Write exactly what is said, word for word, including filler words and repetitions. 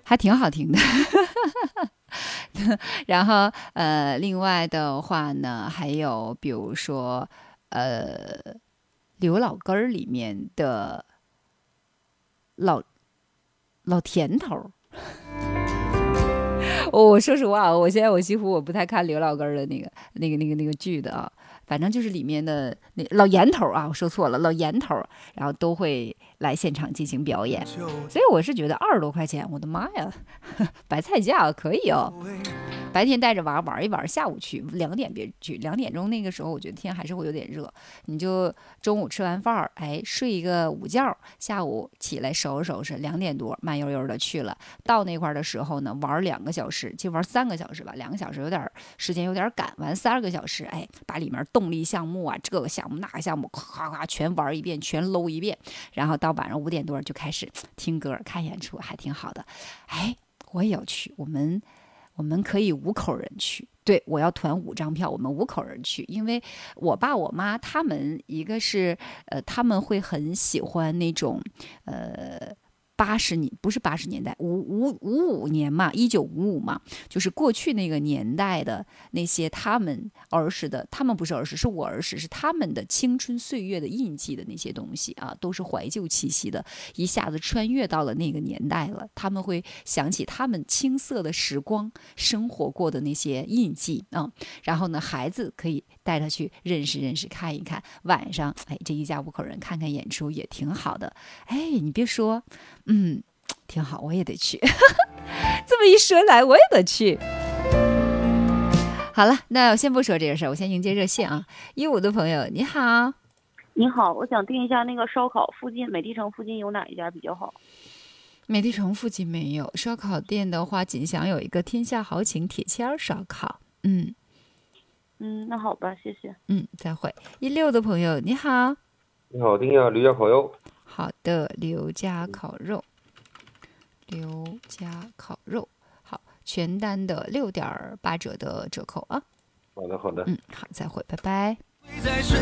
还挺好听的。然后呃，另外的话呢，还有比如说呃，刘老根儿里面的老老甜头。我说实话，我现在我几乎我不太看刘老根儿的那个那个那个那个剧的啊，反正就是里面的那老严头啊，我说错了，老严头，然后都会来现场进行表演，所以我是觉得二十多块钱，我的妈呀，白菜价可以哦。白天带着娃玩一玩，下午去，两点别去，两点钟那个时候，我觉得天还是会有点热，你就中午吃完饭，哎，睡一个午觉，下午起来收拾收拾，两点多慢悠悠的去了。到那块的时候呢，玩两个小时，就玩三个小时吧，两个小时有点时间有点赶，完三个小时，哎，把里面动力项目啊，这个项目那个项目，咔咔全玩一遍，全搂一遍，然后到晚上五点多就开始听歌看演出，还挺好的。哎，我也要去，我们。我们可以五口人去，对，我要团五张票，我们五口人去，因为我爸我妈他们一个是呃他们会很喜欢那种呃。八十年不是八十年代，五五五五年嘛，一九五五嘛，就是过去那个年代的那些他们儿时的，他们不是儿时，是我儿时，是他们的青春岁月的印记的那些东西啊，都是怀旧气息的，一下子穿越到了那个年代了，他们会想起他们青涩的时光，生活过的那些印记啊，然后呢，孩子可以带他去认识认识，看一看，晚上哎，这一家五口人看看演出也挺好的，哎，你别说。嗯，挺好，我也得去。这么一说来，我也得去。好了，那我先不说这个事儿，我先迎接热线啊。一五的朋友，你好。 你好，我想订一下那个烧烤，附近美的城附近有哪一家比较好？ 美的城附近没有烧烤店的话，锦祥有一个天下豪情铁签烧烤。嗯嗯，那好吧，谢谢。 嗯，再会。一六的朋友，你好。 你好，订一下刘家烤肉。 好的，刘家烤肉。刘家烤肉，好，全单的六点八折的折扣啊。 好的，好的。 嗯，好，再会，拜拜。